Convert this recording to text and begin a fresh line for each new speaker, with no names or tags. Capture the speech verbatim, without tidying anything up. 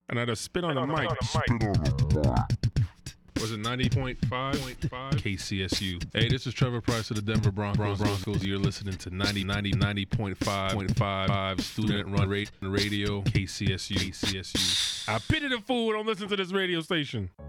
And I had to spit on the mic. Was it ninety point five? K C S U. Hey, this is Trevor Price of the Denver Broncos. Broncos. You're listening to ninety, ninety, ninety point five point five student run rate radio. K C S U. K C S U. I pity the fool who don't listen to this radio station.